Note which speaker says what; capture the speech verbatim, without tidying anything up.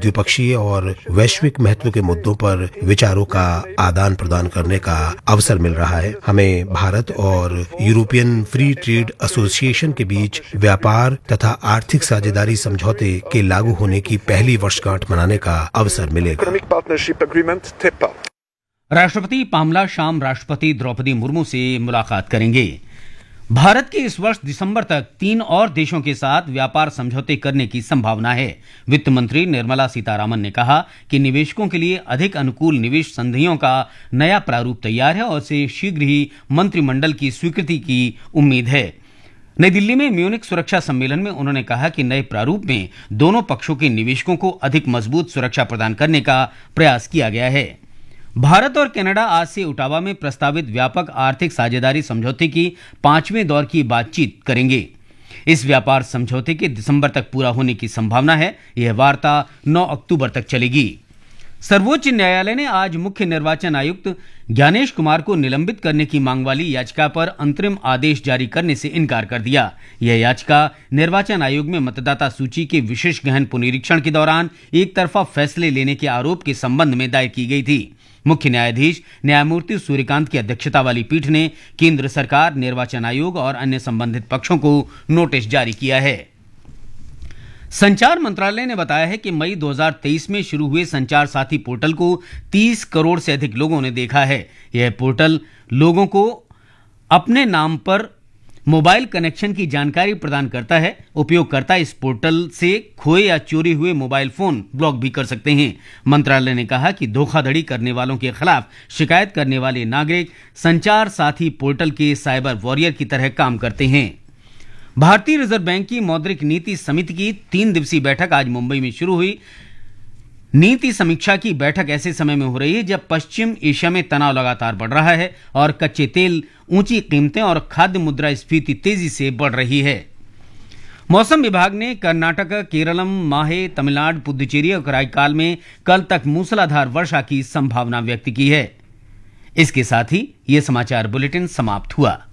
Speaker 1: द्विपक्षीय और वैश्विक महत्व के मुद्दों पर विचारों का आदान प्रदान करने का अवसर मिल रहा है। हमें भारत और यूरोपियन फ्री ट्रेड एसोसिएशन के बीच व्यापार तथा आर्थिक साझेदारी समझौते के लागू होने की पहली वर्षगांठ मनाने का अवसर मिलेगा।
Speaker 2: राष्ट्रपति पामला शाम राष्ट्रपति द्रौपदी मुर्मू से मुलाकात करेंगे। भारत के इस वर्ष दिसंबर तक तीन और देशों के साथ व्यापार समझौते करने की संभावना है। वित्त मंत्री निर्मला सीतारामन ने कहा कि निवेशकों के लिए अधिक अनुकूल निवेश संधियों का नया प्रारूप तैयार है और इसे शीघ्र ही मंत्रिमंडल की स्वीकृति की उम्मीद है। नई दिल्ली में म्यूनिक सुरक्षा सम्मेलन में उन्होंने कहा कि नए प्रारूप में दोनों पक्षों के निवेशकों को अधिक मजबूत सुरक्षा प्रदान करने का प्रयास किया गया है। भारत और कनाडा आज से ओटावा में प्रस्तावित व्यापक आर्थिक साझेदारी समझौते की पांचवें दौर की बातचीत करेंगे। इस व्यापार समझौते के दिसंबर तक पूरा होने की संभावना है। यह वार्ता नौ अक्टूबर तक चलेगी। सर्वोच्च न्यायालय ने आज मुख्य निर्वाचन आयुक्त ज्ञानेश कुमार को निलंबित करने की मांग वाली याचिका पर अंतरिम आदेश जारी करने से इनकार कर दिया। यह याचिका निर्वाचन आयोग में मतदाता सूची के विशेष गहन पुनरीक्षण के दौरान एक तरफा फैसले लेने के आरोप के संबंध में दायर की गई थी। मुख्य न्यायाधीश न्यायमूर्ति सूर्यकांत की अध्यक्षता वाली पीठ ने केंद्र सरकार, निर्वाचन आयोग और अन्य संबंधित पक्षों को नोटिस जारी किया है। संचार मंत्रालय ने बताया है कि मई दो हज़ार तेईस में शुरू हुए संचार साथी पोर्टल को तीस करोड़ से अधिक लोगों ने देखा है। यह पोर्टल लोगों को अपने नाम पर मोबाइल कनेक्शन की जानकारी प्रदान करता है। उपयोगकर्ता इस पोर्टल से खोए या चोरी हुए मोबाइल फोन ब्लॉक भी कर सकते हैं। मंत्रालय ने कहा कि धोखाधड़ी करने वालों के खिलाफ शिकायत करने वाले नागरिक संचार साथी पोर्टल के साइबर वॉरियर की तरह काम करते हैं। भारतीय रिजर्व बैंक की मौद्रिक नीति समिति की तीन दिवसीय बैठक आज मुंबई में शुरू हुई। नीति समीक्षा की बैठक ऐसे समय में हो रही है जब पश्चिम एशिया में तनाव लगातार बढ़ रहा है और कच्चे तेल, ऊंची कीमतें और खाद्य मुद्रास्फीति तेजी से बढ़ रही है। मौसम विभाग ने कर्नाटक, केरलम, माहे, तमिलनाडु, पुदुचेरी और कराईकाल में कल तक मूसलाधार वर्षा की संभावना व्यक्त की है। इसके साथ ही यह समाचार बुलेटिन समाप्त हुआ।